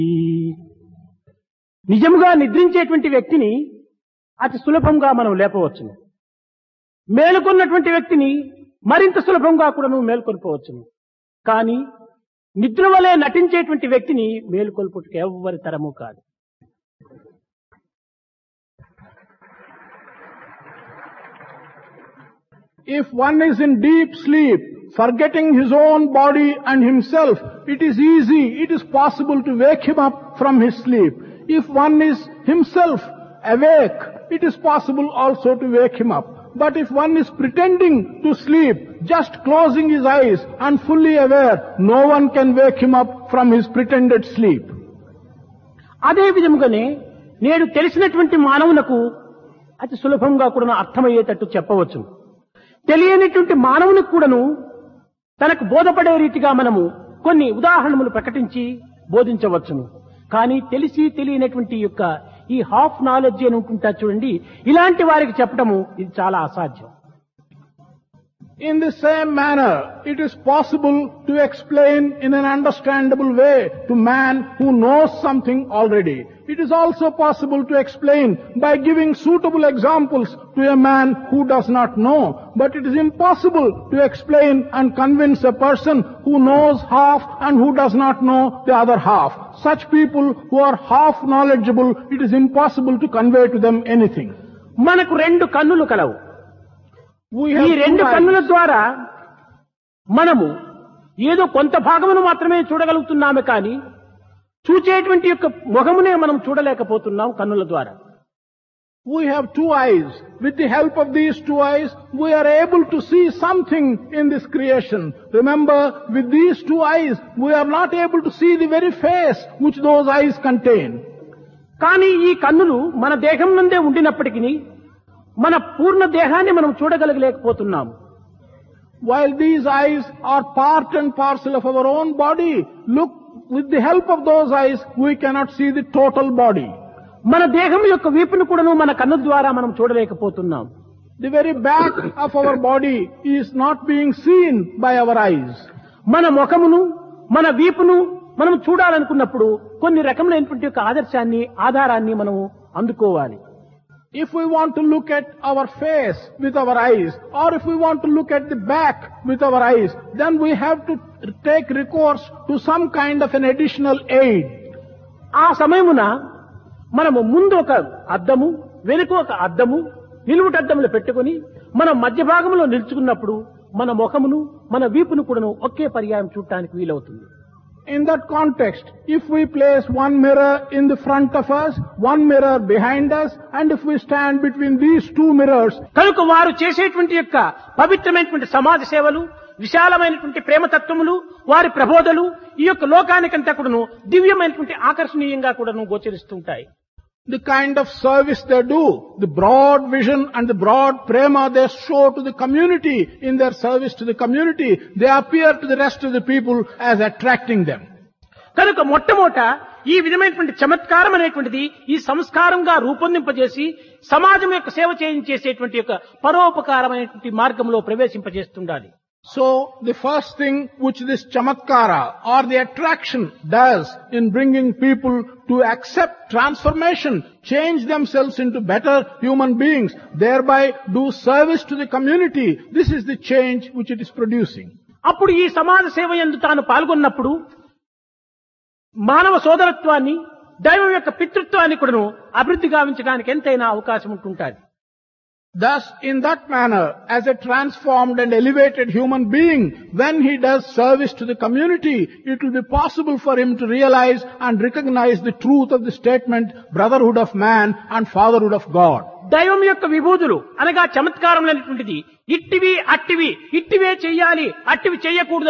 నిజముగా నిద్రించేటువంటి వ్యక్తిని అతి సులభంగా మనం లేపవచ్చును. మేలుకొన్నటువంటి వ్యక్తిని మరింత సులభంగా కూడా నువ్వు మేల్కొల్పవచ్చును. కానీ నిద్ర వలె నటించేటువంటి వ్యక్తిని మేలుకొల్పుటకు ఎవ్వరి తరము కాదు. If one is in deep sleep, forgetting his own body and himself, it is easy, it is possible to wake him up from his sleep. If one is himself awake, it is possible also to wake him up. But if one is pretending to sleep, just closing his eyes and fully aware, no one can wake him up from his pretended sleep. అదే విధముగానే నేడు తెలిసినటువంటి మానవులకు అతి సులభంగా కూడా అర్థమయ్యేటట్టు చెప్పవచ్చు. తెలియనిటువంటి మానవునికి కూడాను తనకు బోధపడే రీతిగా మనము కొన్ని ఉదాహరణలు ప్రకటించి బోధించవచ్చును. కానీ తెలిసి తెలియనటువంటి యొక్క ఈ హాఫ్ నాలెడ్జ్ అని ఉంటుంటా చూడండి, ఇలాంటి వారికి చెప్పడము ఇది చాలా అసాధ్యం. In the same manner, it is possible to explain in an understandable way to man who knows something already. It is also possible to explain by giving suitable examples to a man who does not know. But it is impossible to explain and convince a person who knows half and who does not know the other half. Such people who are half knowledgeable, it is impossible to convey to them anything. మనకు రెండు కన్నులు కలవు. ఈ రెండు కన్నుల ద్వారా మనము ఏదో కొంత భాగమును మాత్రమే చూడగలుగుతున్నామే కానీ చూచేటువంటి యొక్క ముఖమునే మనం చూడలేకపోతున్నాం కన్నుల ద్వారా. We have two eyes. With the help of these two eyes, we are able to see something in this creation. Remember, with these two eyes, we are not able to see the very face which those eyes contain. కానీ ఈ కన్నులు మన దేహం నందే ఉండినప్పటికీ మన పూర్ణ దేహాన్ని మనం చూడగలగలేకపోతున్నాము. While these eyes are part and parcel of our own body, look, with the help of those eyes, we cannot see the total body. మన దేహం యొక్క వీపును కూడాను మన కన్ను ద్వారా మనం చూడలేకపోతున్నాం. The very back of our body is not being seen by our eyes. మన ముఖమును మన వీపును మనం చూడాలనుకున్నప్పుడు కొన్ని రకములైనటువంటి యొక్క ఆధారాన్ని మనం అందుకోవాలి. If we want to look at our face with our eyes, or if we want to look at the back with our eyes, then we have to take recourse to some kind of an additional aid. ఆ సమయమున మనము ముందు ఒక అద్దము, వెనుక ఒక అద్దము, నిలువుటద్దములు పెట్టుకుని మనం మధ్య భాగంలో నిల్చుకున్నప్పుడు మన ముఖమును మన వీపును కూడాను ఒకే పర్యాయం చూడటానికి వీలవుతుంది. In that context, if we place one mirror in the front of us, one mirror behind us, and if we stand between these two mirrors, కనుక వారు చేసేటువంటి యొక్క పవిత్రమైనటువంటి సమాజ సేవలు, విశాలమైనటువంటి ప్రేమతత్వములు, వారి ప్రబోధలు ఈ యొక్క లోకానికంతా కూడాను దివ్యమైనటువంటి ఆకర్షణీయంగా కూడాను గోచరిస్తుంటాయి. the kind of service they do, the broad vision and the broad prema they show to the community in their service to the community, they appear to the rest of the people as attracting them. కనుక మొట్టమొదట ఈ విధమైనటువంటి చమత్కారం అనేటువంటిది ఈ సంస్కారంగా రూపొందింపజేసి సమాజం యొక్క సేవ చేసేటువంటి యొక్క పరోపకారమైనటువంటి మార్గంలో ప్రవేశింపజేస్తుండాలి. So the first thing which this chamatkara or the attraction does in bringing people to accept transformation, change themselves into better human beings, thereby do service to the community, this is the change which it is producing. అప్పుడు ఈ సమాజ సేవ యందు తాను పాల్గొన్నప్పుడు మానవ సోదరత్వాన్ని, దైవం యొక్క పితృత్వాన్ని కూడాను అభివృద్ధి గావించడానికి ఎంతైనా అవకాశం ఉంటుంటుంది. Thus, in that manner, as a transformed and elevated human being, when he does service to the community, it will be possible for him to realize and recognize the truth of the statement, brotherhood of man and fatherhood of God. దైవం యొక్క విభూతులు అనగా చమత్కారం అనేటువంటిది ఇట్టివి అట్టివి, ఇట్టివే చెయ్యాలి, అట్టివి చెయ్యకూడదు